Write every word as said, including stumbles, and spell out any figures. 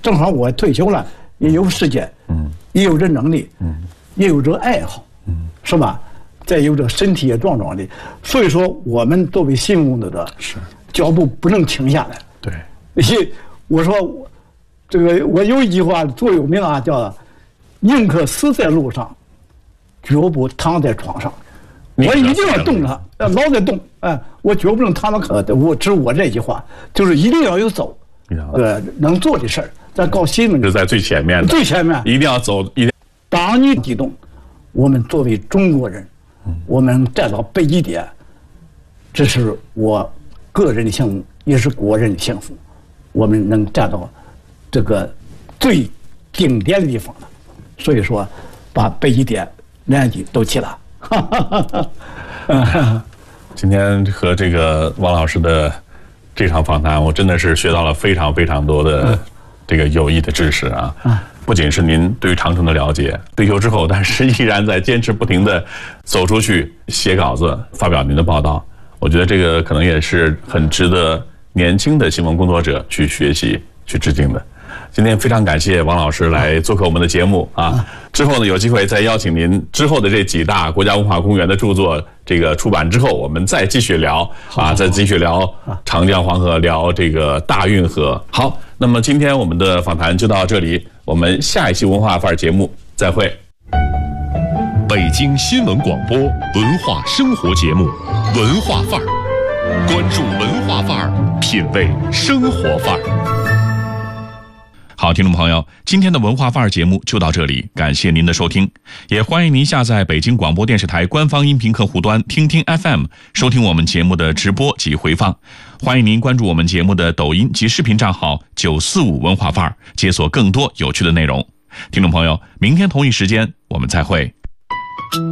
正好我退休了，也有时间，嗯，也有这能力，嗯，也有这爱好，嗯，是吧？再有这身体也壮壮的，所以说我们作为新工作者， 是脚步不能停下来。 对， 我说我这个我有一句话座右铭啊，叫“宁可死在路上，绝不躺在床上”。我一定要动它，要老在动，哎，我绝不能躺到可。我只我这句话，就是一定要有走，呃，能做的事儿，咱搞新闻就在最前面的， 最前面一定要走，一定。 当你激动，我们作为中国人，我们站到北极点，这是我个人的幸福，也是国人的幸福。我们能站到这个最顶点的地方了，所以说，把北极点南极都去了。 今天和这个王老师的这场访谈，我真的是学到了非常非常多的这个有益的知识啊！不仅是您对于长城的了解，退休之后，但是依然在坚持不停的走出去写稿子、发表您的报道。我觉得这个可能也是很值得年轻的新闻工作者去学习、去致敬的。今天非常感谢王老师来做客我们的节目啊！之后呢，有机会再邀请您之后的这几大国家文化公园的著作这个出版之后，我们再继续聊啊，再继续聊长江黄河，聊这个大运河。好，那么今天我们的访谈就到这里，我们下一期文化范儿节目再会。 北京新闻广播文化生活节目《文化范儿》，关注文化范儿，品味生活范儿。好，听众朋友，今天的文化范儿节目就到这里，感谢您的收听，也欢迎您下载北京广播电视台官方音频客户端听听 F M 收听我们节目的直播及回放。欢迎您关注我们节目的抖音及视频账号九四五文化范儿，解锁更多有趣的内容。听众朋友，明天同一时间我们再会。